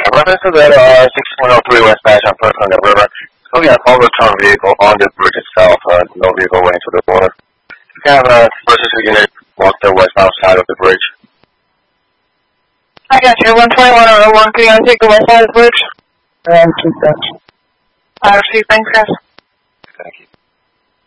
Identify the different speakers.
Speaker 1: Reference to that 1603 West National Park on the river. So we have overturned vehicle on the bridge itself, no vehicle went into the water. We have a emergency unit walk the westbound side of the bridge.
Speaker 2: I got you. 121 can you take the west side of the bridge?
Speaker 3: Keep that.
Speaker 2: I received. Thanks, guys.
Speaker 1: Thank you.